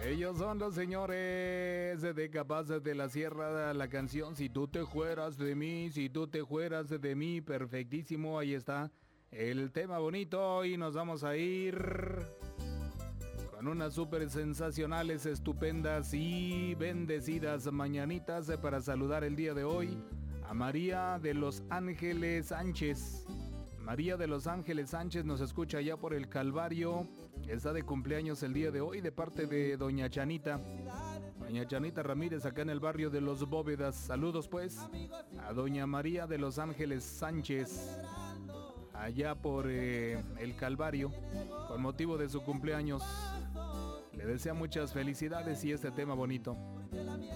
Ellos son los señores de Capaces de la Sierra, la canción Si tú te fueras de mí, si tú te fueras de mí, perfectísimo, ahí está el tema bonito y nos vamos a ir con unas súper sensacionales, estupendas y bendecidas mañanitas para saludar el día de hoy a María de los Ángeles Sánchez. María de los Ángeles Sánchez nos escucha allá por el Calvario. Está de cumpleaños el día de hoy de parte de doña Chanita. Doña Chanita Ramírez acá en el barrio de Los Bóvedas. Saludos pues a doña María de los Ángeles Sánchez allá por el Calvario con motivo de su cumpleaños. Le desea muchas felicidades y este tema bonito.